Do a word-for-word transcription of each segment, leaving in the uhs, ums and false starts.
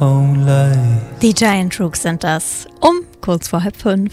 only. Die Giant Rooks sind das. Um kurz vor halb fünf.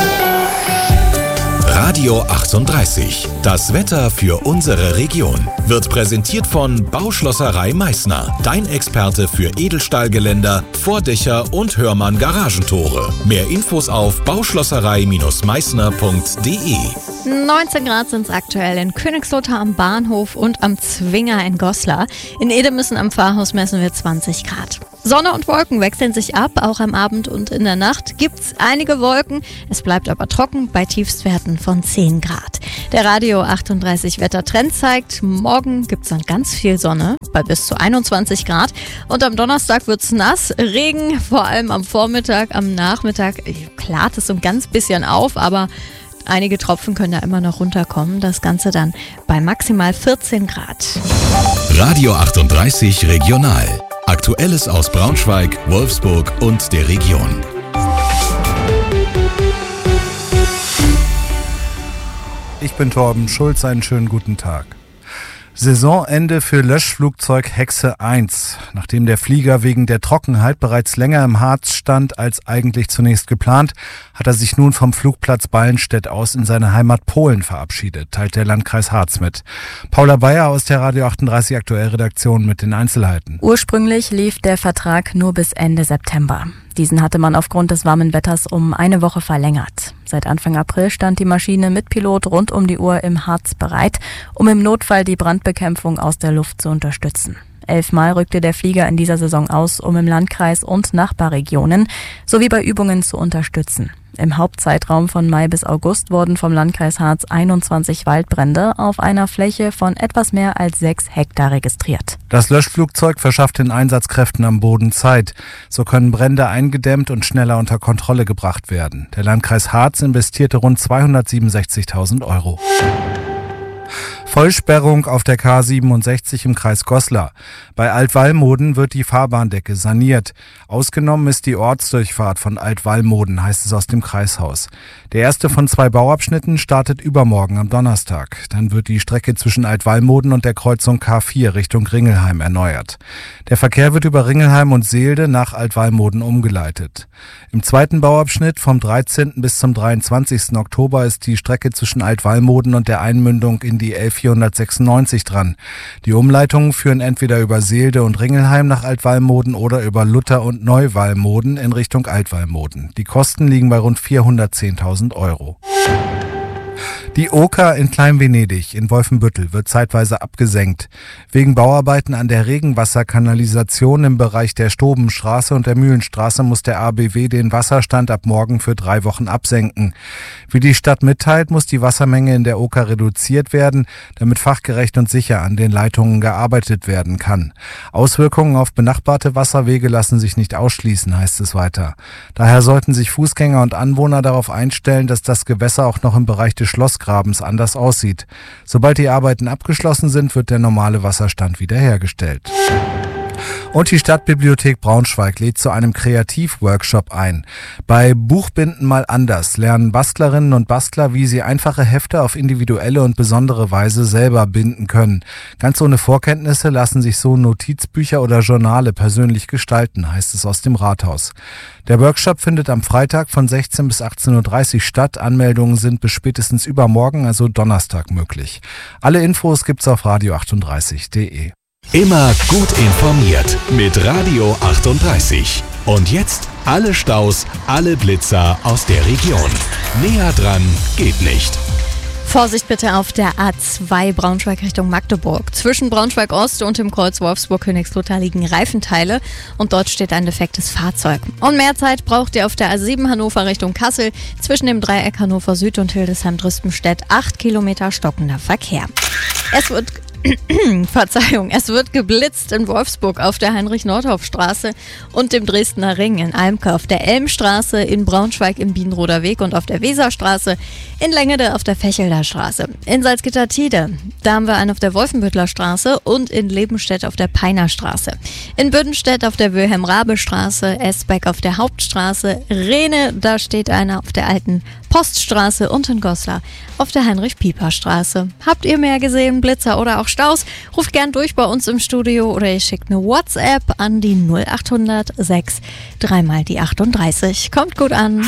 Radio achtunddreißig. Das Wetter für unsere Region wird präsentiert von Bauschlosserei Meißner. Dein Experte für Edelstahlgeländer, Vordächer und Hörmann Garagentore. Mehr Infos auf bauschlosserei meißner punkt de. neunzehn Grad sind es aktuell in Königslothar am Bahnhof und am Zwinger in Goslar. In Edemissen am Pfarrhaus messen wir zwanzig Grad. Sonne und Wolken wechseln sich ab, auch am Abend und in der Nacht gibt's einige Wolken. Es bleibt aber trocken bei Tiefstwerten von zehn Grad. Der Radio achtunddreißig Wettertrend zeigt, morgen gibt's dann ganz viel Sonne bei bis zu einundzwanzig Grad. Und am Donnerstag wird's nass, Regen, vor allem am Vormittag, am Nachmittag klart es so ein ganz bisschen auf, aber einige Tropfen können da immer noch runterkommen. Das Ganze dann bei maximal vierzehn Grad. Radio achtunddreißig Regional. Aktuelles aus Braunschweig, Wolfsburg und der Region. Ich bin Torben Schulz, einen schönen guten Tag. Saisonende für Löschflugzeug Hexe eins. Nachdem der Flieger wegen der Trockenheit bereits länger im Harz stand als eigentlich zunächst geplant, hat er sich nun vom Flugplatz Ballenstedt aus in seine Heimat Polen verabschiedet, teilt der Landkreis Harz mit. Paula Bayer aus der Radio achtunddreißig Aktuellredaktion mit den Einzelheiten. Ursprünglich lief der Vertrag nur bis Ende September. Diesen hatte man aufgrund des warmen Wetters um eine Woche verlängert. Seit Anfang April stand die Maschine mit Pilot rund um die Uhr im Harz bereit, um im Notfall die Brandbekämpfung aus der Luft zu unterstützen. Elfmal rückte der Flieger in dieser Saison aus, um im Landkreis und Nachbarregionen sowie bei Übungen zu unterstützen. Im Hauptzeitraum von Mai bis August wurden vom Landkreis Harz einundzwanzig Waldbrände auf einer Fläche von etwas mehr als sechs Hektar registriert. Das Löschflugzeug verschafft den Einsatzkräften am Boden Zeit. So können Brände eingedämmt und schneller unter Kontrolle gebracht werden. Der Landkreis Harz investierte rund zweihundertsiebenundsechzigtausend Euro. Vollsperrung auf der K siebenundsechzig im Kreis Goslar. Bei Altwallmoden wird die Fahrbahndecke saniert. Ausgenommen ist die Ortsdurchfahrt von Altwallmoden, heißt es aus dem Kreishaus. Der erste von zwei Bauabschnitten startet übermorgen am Donnerstag. Dann wird die Strecke zwischen Altwallmoden und der Kreuzung K vier Richtung Ringelheim erneuert. Der Verkehr wird über Ringelheim und Seelde nach Altwallmoden umgeleitet. Im zweiten Bauabschnitt vom dreizehnten bis zum dreiundzwanzigsten Oktober ist die Strecke zwischen Altwallmoden und der Einmündung in die L vierhundertsechsundneunzig dran. Die Umleitungen führen entweder über Seelde und Ringelheim nach Altwallmoden oder über Luther und Neuwallmoden in Richtung Altwallmoden. Die Kosten liegen bei rund vierhundertzehntausend Euro. Die Oker in Klein-Venedig in Wolfenbüttel wird zeitweise abgesenkt. Wegen Bauarbeiten an der Regenwasserkanalisation im Bereich der Stobenstraße und der Mühlenstraße muss der A B W den Wasserstand ab morgen für drei Wochen absenken. Wie die Stadt mitteilt, muss die Wassermenge in der Oker reduziert werden, damit fachgerecht und sicher an den Leitungen gearbeitet werden kann. Auswirkungen auf benachbarte Wasserwege lassen sich nicht ausschließen, heißt es weiter. Daher sollten sich Fußgänger und Anwohner darauf einstellen, dass das Gewässer auch noch im Bereich des Schlossgrabens anders aussieht. Sobald die Arbeiten abgeschlossen sind, wird der normale Wasserstand wiederhergestellt. Und die Stadtbibliothek Braunschweig lädt zu einem Kreativworkshop ein. Bei Buchbinden mal anders lernen Bastlerinnen und Bastler, wie sie einfache Hefte auf individuelle und besondere Weise selber binden können. Ganz ohne Vorkenntnisse lassen sich so Notizbücher oder Journale persönlich gestalten, heißt es aus dem Rathaus. Der Workshop findet am Freitag von sechzehn bis achtzehn Uhr dreißig statt. Anmeldungen sind bis spätestens übermorgen, also Donnerstag, möglich. Alle Infos gibt's auf radio achtunddreißig punkt de. Immer gut informiert mit Radio achtunddreißig. Und jetzt alle Staus, alle Blitzer aus der Region. Näher dran geht nicht. Vorsicht bitte auf der A zwei Braunschweig Richtung Magdeburg. Zwischen Braunschweig Ost und dem Kreuz Wolfsburg-Königslothar liegen Reifenteile und dort steht ein defektes Fahrzeug. Und mehr Zeit braucht ihr auf der A sieben Hannover Richtung Kassel. Zwischen dem Dreieck Hannover Süd und Hildesheim-Drüstenstedt acht Kilometer stockender Verkehr. Es wird Verzeihung, es wird geblitzt in Wolfsburg auf der Heinrich-Nordhoff-Straße und dem Dresdner Ring, in Almke auf der Elmstraße, in Braunschweig im Bienenroder Weg und auf der Weserstraße, in Längede auf der Fechelder Straße, in Salzgitter-Tide, da haben wir einen auf der Wolfenbüttler Straße und in Lebenstedt auf der Peiner Straße, in Büdenstedt auf der Wilhelm-Rabe-Straße, Esbeck auf der Hauptstraße, Rehne, da steht einer auf der alten Poststraße und in Goslar auf der Heinrich-Pieper-Straße. Habt ihr mehr gesehen, Blitzer oder auch Staus, ruft gern durch bei uns im Studio oder ihr schickt eine WhatsApp an die null acht hundert sechs, dreimal die achtunddreißig. Kommt gut an.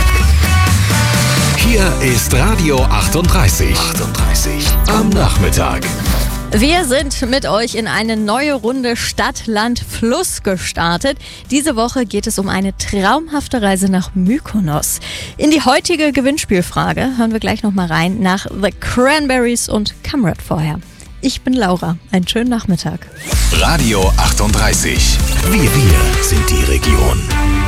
Hier ist Radio achtunddreißig. achtunddreißig am Nachmittag. Wir sind mit euch in eine neue Runde Stadt, Land, Fluss gestartet. Diese Woche geht es um eine traumhafte Reise nach Mykonos. In die heutige Gewinnspielfrage hören wir gleich nochmal rein nach The Cranberries und Kamrat vorher. Ich bin Laura. Einen schönen Nachmittag. Radio achtunddreißig. Wir, wir sind die Region.